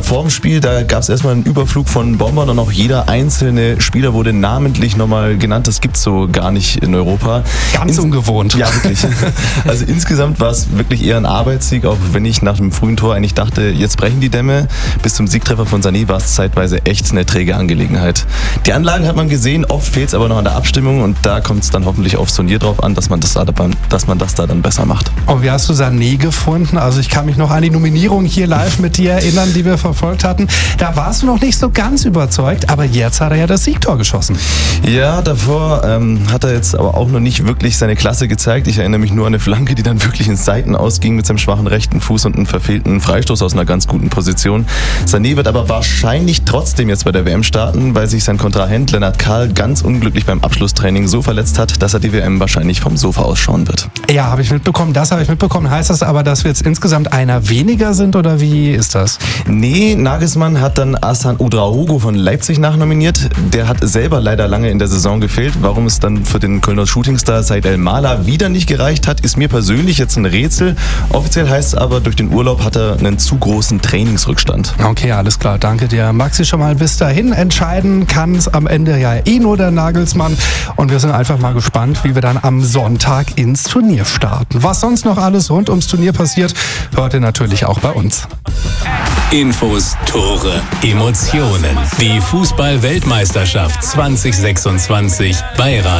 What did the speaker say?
vorm Spiel, da gab es erstmal einen Überflug von Bombern und auch jeder einzelne Spieler wurde namentlich nochmal genannt. Das gibt's so gar nicht in Europa. Ganz ungewohnt. Ja, wirklich. Also insgesamt war es wirklich eher ein Arbeitssieg, auch wenn ich nach dem frühen Tor eigentlich dachte, jetzt brechen die Dämme. Bis zum Siegtreffer von Sané war es zeitweise echt eine träge Angelegenheit. Die Anlagen hat man gesehen, oft fehlt es aber noch an der Abstimmung und da kommt es dann hoffentlich aufs Turnier drauf an, dass man das da dann besser macht. Und wie hast du Sané gefunden? Also ich kann mich noch an die Nominierung hier live mit dir erinnern, die wir verfolgt hatten. Da warst du noch nicht so ganz überzeugt, aber jetzt hat er ja das Siegtor geschossen. Ja, davor hat er jetzt aber auch noch nicht wirklich seine Klasse gezeigt. Ich erinnere mich nur an eine Flanke, die dann wirklich ins Seiten ausging mit seinem schwachen rechten Fuß und einen verfehlten Freistoß aus einer ganz guten Position. Sané wird aber wahrscheinlich trotzdem jetzt bei der WM starten, weil sich sein Kontrahent Lennart Kahl ganz unglücklich beim Abschlusstraining so verletzt hat, dass er die WM wahrscheinlich vom Sofa aus schauen wird. Ja, habe ich mitbekommen. Heißt das aber, dass wir jetzt insgesamt einer weniger sind oder wie ist das? Nee, Nagelsmann hat dann Hasan Ouedraogo von Leipzig nachnominiert. Der hat selber leider lange in der Saison gefehlt. Warum es dann für den Kölner Shootingstar Said El-Mala wieder nicht gereicht hat, ist mir persönlich jetzt ein Rätsel. Offiziell heißt es aber, durch den Urlaub hat er einen zu großen Trainingsrückstand. Okay, alles klar. Danke dir, Maxi, schon mal bis dahin. Entscheiden kann es am Ende ja nur der Nagelsmann. Und wir sind einfach mal gespannt, wie wir dann am Sonntag ins Turnier starten. Was sonst noch alles rund ums Turnier passiert, hört ihr natürlich auch bei uns. Infos, Tore, Emotionen. Die Fußball-Weltmeisterschaft 2026 bei